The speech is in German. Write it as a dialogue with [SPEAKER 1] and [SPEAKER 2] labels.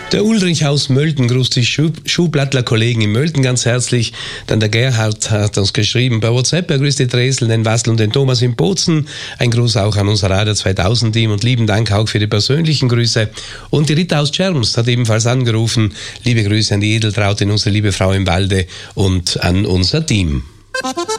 [SPEAKER 1] Der Ulrich aus Mölden grüßt die Schuhblattler-Kollegen in Mölden ganz herzlich. Dann der Gerhard hat uns geschrieben per WhatsApp. Er grüßt die Dresel, den Wassel und den Thomas in Bozen. Ein Gruß auch an unser Radio 2000-Team und lieben Dank auch für die persönlichen Grüße. Und die Rita aus Tscherms hat ebenfalls angerufen. Liebe Grüße an die Edeltraut, unsere liebe Frau im Walde und an unser Team.